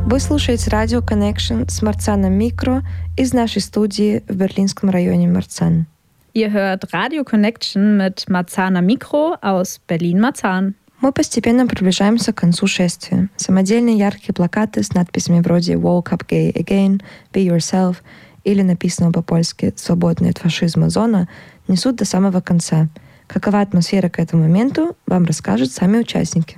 Вы слушаете радио Connection с Marzahnem Mikro из нашей студии в берлинском районе Marzahn. Ihr hört Radio Connection mit Marzahner Mikro aus Berlin-Marzahn. Мы постепенно приближаемся к концу шествия. Самодельные яркие плакаты с надписями вроде «Woke up gay again», «Be yourself» или написанного по-польски «Свободная от фашизма зона» несут до самого конца. Какова атмосфера к этому моменту, вам расскажут сами участники.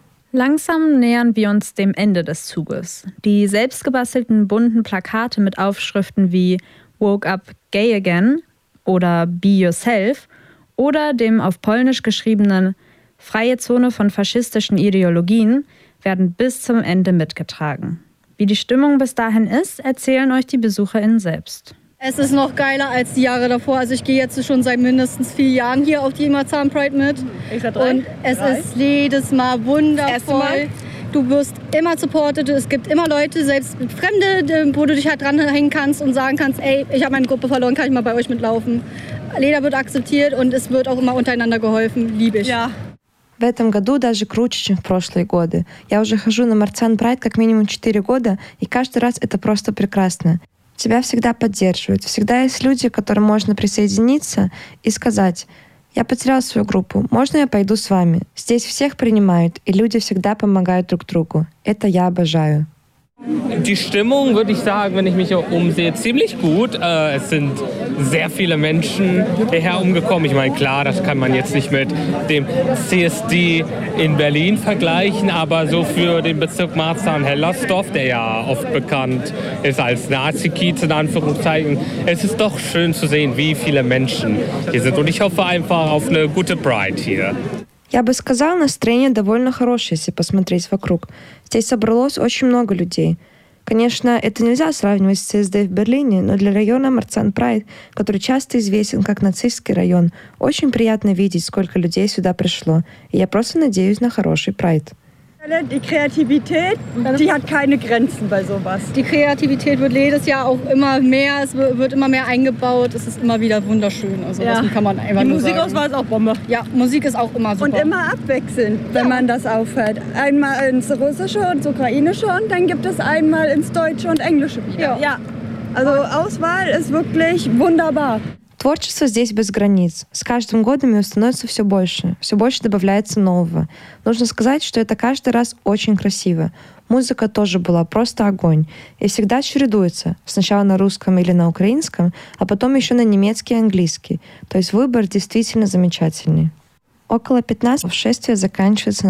Langsam nähern wir uns dem Ende des Zuges. Die selbstgebastelten bunten Plakate mit Aufschriften wie Woke up gay again oder Be yourself oder dem auf Polnisch geschriebenen Freie Zone von faschistischen Ideologien werden bis zum Ende mitgetragen. Wie die Stimmung bis dahin ist, erzählen euch die BesucherInnen selbst. Es ist noch geiler als die Jahre davor. Also ich gehe jetzt schon seit mindestens 4 Jahren hier auf die Marzahn Pride mit. Und es ist jedes Mal wundervoll. Du wirst immer supported. Es gibt immer Leute, selbst Fremde, wo du dich halt dranhängen kannst und sagen kannst, ey, ich habe meine Gruppe verloren, kann ich mal bei euch mitlaufen. Jeder wird akzeptiert und es wird auch immer untereinander geholfen. Liebe ich. Ja. В этом году даже круче, чем в прошлые годы. Я уже хожу на Marzahn Pride как минимум 4 года, и каждый раз это просто прекрасно. Тебя всегда поддерживают. Всегда есть люди, к которым можно присоединиться и сказать: «Я потерял свою группу, можно я пойду с вами?» Здесь всех принимают, и люди всегда помогают друг другу. Это я обожаю. Die Stimmung, würde ich sagen, wenn ich mich umsehe, ziemlich gut. Es sind sehr viele Menschen hierher umgekommen. Ich meine, klar, das kann man jetzt nicht mit dem CSD in Berlin vergleichen, aber so für den Bezirk Marzahn-Hellersdorf, der ja oft bekannt ist als Nazi-Kiez in Anführungszeichen, es ist doch schön zu sehen, wie viele Menschen hier sind. Und ich hoffe einfach auf eine gute Pride hier. Я бы сказала, настроение довольно хорошее, если посмотреть вокруг. Здесь собралось очень много людей. Конечно, это нельзя сравнивать с CSD в Берлине, но для района Marzahn Pride, который часто известен как нацистский район, очень приятно видеть, сколько людей сюда пришло. И я просто надеюсь на хороший Pride. Die Kreativität, die hat keine Grenzen bei sowas. Die Kreativität wird jedes Jahr auch immer mehr, es wird immer mehr eingebaut, es ist immer wieder wunderschön. Also das kann man einfach Die nur Musikauswahl ist auch Bombe. Ja, Musik ist auch immer super. Und immer abwechselnd, wenn man das aufhört. Einmal ins Russische und ins Ukrainische und dann gibt es einmal ins Deutsche und Englische wieder. Ja. Also Auswahl ist wirklich wunderbar. Творчество здесь без границ. С каждым годом его становится все больше добавляется нового. Нужно сказать, что это каждый раз очень красиво. Музыка тоже была просто огонь. И всегда чередуется. Сначала на русском или на украинском, а потом еще на немецкий и английский. То есть выбор действительно замечательный. Около 15 шествие заканчивается